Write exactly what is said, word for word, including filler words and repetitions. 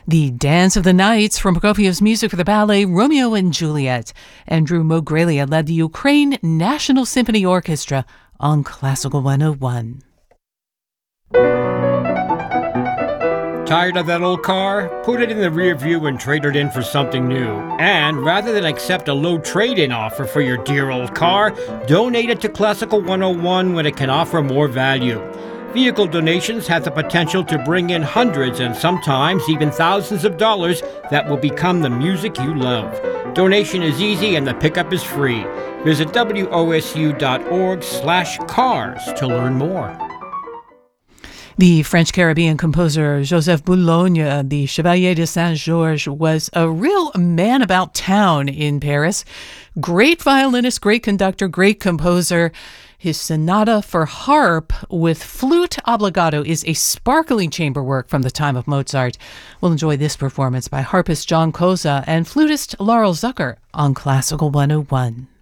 The Dance of the Nights from Prokofiev's music for the ballet Romeo and Juliet. Andrew Mogrelia led the Ukraine National Symphony Orchestra on Classical one oh one. Tired of that old car? Put it in the rear view and trade it in for something new. And rather than accept a low trade-in offer for your dear old car, donate it to Classical one oh one when it can offer more value. Vehicle donations have the potential to bring in hundreds and sometimes even thousands of dollars that will become the music you love. Donation is easy and the pickup is free. Visit wosu.org slash cars to learn more. The French-Caribbean composer Joseph Boulogne, the Chevalier de Saint-Georges, was a real man about town in Paris. Great violinist, great conductor, great composer. His sonata for harp with flute obbligato is a sparkling chamber work from the time of Mozart. We'll enjoy this performance by harpist John Koza and flutist Laurel Zucker on Classical one oh one.